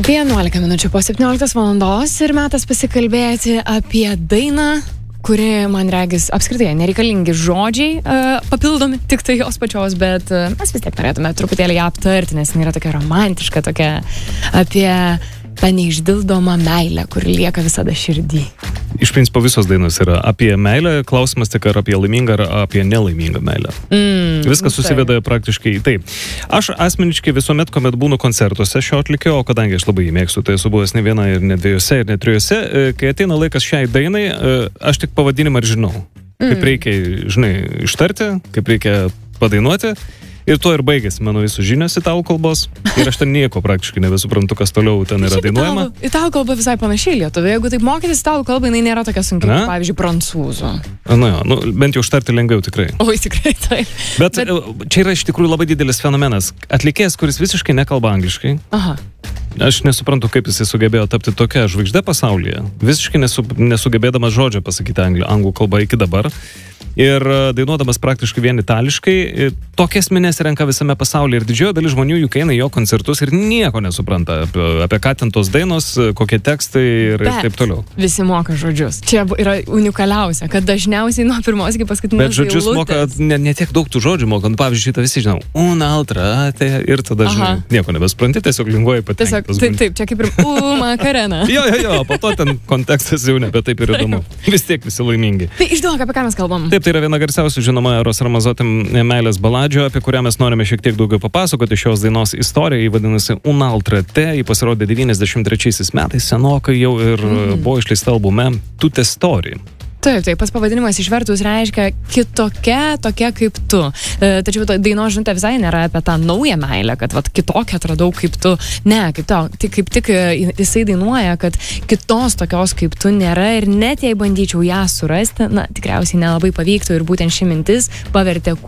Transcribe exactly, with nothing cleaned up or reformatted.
vienuolika minučių po septynioliktos valandos ir metas pasikalbėti apie dainą, kuri, man regis, apskritai nereikalingi žodžiai uh, papildomi, tik tai jos pačios, bet uh, mes vis tiek norėtume truputėlį ją aptarti, nes jinai yra tokia romantiška, tokia apie tą neišdildomą meilę, kur lieka visada širdį. Iš principo visos dainos yra apie meilę, klausimas tik ar apie laimingą ar apie nelaimingą meilę. Mm, Viskas susiveda praktiškai į tai. Aš asmeniškai visuomet, kuomet būnu koncertuose šio atlikėjo, o kadangi aš labai jį mėgstu, tai esu buvęs ne viena ir ne dviejose ir ne trijose, kai ateina laikas šiai dainai, aš tik pavadinimą ir žinau. Kaip Mm. reikia, žinai, ištarti, kaip reikia padainuoti. Ir to ir baigėsi mano visų žinios italų kalbos. Ir aš ten nieko praktiškai nebesuprantu, kas toliau ten yra dainuojama. Italų, italų kalba visai panašiai Lietuvai. Jeigu taip mokytis italų kalbą, jinai nėra tokia sunki, Na? kaip, pavyzdžiui, prancūzų. Na jo, nu, bent jau ištarti lengviau tikrai. Oi, tikrai taip. Bet, Bet čia yra iš tikrųjų labai didelis fenomenas. Atlikėjas, kuris visiškai nekalba angliškai. Aha. Aš nesuprantu, kaip jisai sugebėjo tapti tokia žvaigždė pasaulyje. Visiškai nesu, nesugebėdamas žodžio pasakyti angli, anglų kalbą iki dabar. Ir dainuodamas praktiškai vien itališkai, tokias minės renka visame pasaulyje. Ir didžioji dalis žmonių juk eina į jo koncertus ir nieko nesupranta apie, apie ką ten tos dainos, kokie tekstai ir, ir taip toliau. Visi moka žodžius. Čia yra unikaliausia, kad dažniausiai nuo pirmos iki paskutinės Bet žodžius moka, ne, ne tiek daug tų žodžių moka. Nu, pavyzdžiui, šitą visi žinau. Una, altra, tai ir tada, žinai, nieko nebespranti, tiesiog lingvoji patenkintas. Tiesiog, taip, taip, čia kaip ir u, makarena. jo, jo, jo, po to ten kontekstas jau nebe taip ir įdomu. Vis tiek visi laimingi. Tai išduok, apie ką mes kalbam. Taip, tai yra viena garsiausių žinoma Eros Ramazzotti meilės baladžių, apie kurią mes norime šiek tiek daugiau papasakoti. Šios dainos istorija, jį vadinasi Un'altra te, jį pasirodė devyniasdešimt trečiaisiais metais, senokai jau ir mm. buvo išleista albume Tutte Story. Taip, taip, pats pavadinimas išvertus reiškia kitokia, tokia kaip tu. E, tačiau dainos žinutė visai nėra apie tą naują meilę, kad vat, kitokią atradau kaip tu. Ne, kaip, to, tik, kaip tik jisai dainuoja, kad kitos tokios kaip tu nėra ir net jei bandyčiau ją surasti, na, tikriausiai nelabai pavyktų ir būtent ši mintis pavertė